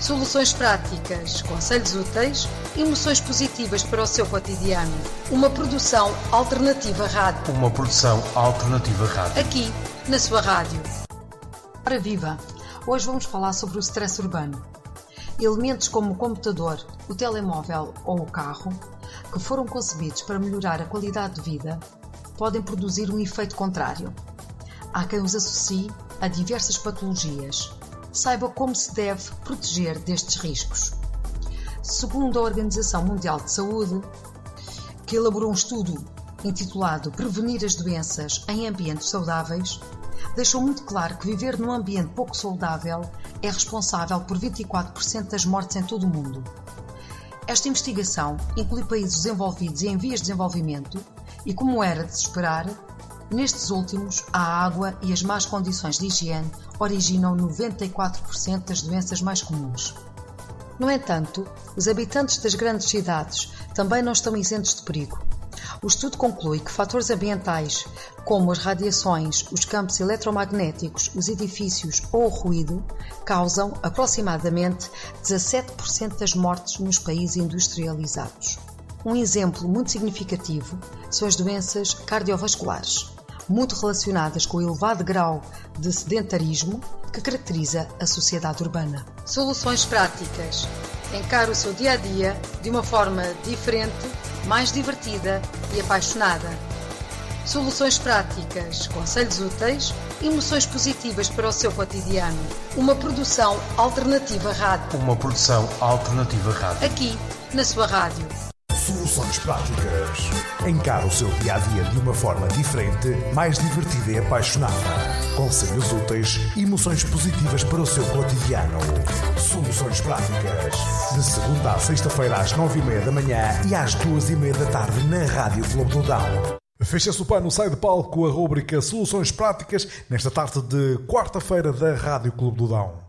Soluções práticas, conselhos úteis, emoções positivas para o seu cotidiano. Uma produção alternativa rádio. Aqui, na sua rádio. Ora viva! Hoje vamos falar sobre o stress urbano. Elementos como o computador, o telemóvel ou o carro, que foram concebidos para melhorar a qualidade de vida, podem produzir um efeito contrário. Há quem os associe a diversas patologias. Saiba como se deve proteger destes riscos. Segundo a Organização Mundial de Saúde, que elaborou um estudo intitulado Prevenir as doenças em ambientes saudáveis, deixou muito claro que viver num ambiente pouco saudável é responsável por 24% das mortes em todo o mundo. Esta investigação inclui países desenvolvidos e em vias de desenvolvimento e, como era de se esperar, nestes últimos, a água e as más condições de higiene originam 94% das doenças mais comuns. No entanto, os habitantes das grandes cidades também não estão isentos de perigo. O estudo conclui que fatores ambientais, como as radiações, os campos eletromagnéticos, os edifícios ou o ruído, causam aproximadamente 17% das mortes nos países industrializados. Um exemplo muito significativo são as doenças cardiovasculares, muito relacionadas com o elevado grau de sedentarismo que caracteriza a sociedade urbana. Soluções práticas. Encare o seu dia-a-dia de uma forma diferente, mais divertida e apaixonada. Soluções práticas, conselhos úteis, emoções positivas para o seu cotidiano. Uma produção alternativa rádio. Aqui, na sua rádio. Soluções práticas. Encare o seu dia-a-dia de uma forma diferente, mais divertida e apaixonada. Conselhos úteis e emoções positivas para o seu cotidiano. Soluções práticas. De segunda à sexta-feira às 9h30 da manhã e às 2h30 da tarde na Rádio Clube do Dão. Fecha-se o pano, sai de palco a rúbrica Soluções Práticas nesta tarde de quarta-feira da Rádio Clube do Dão.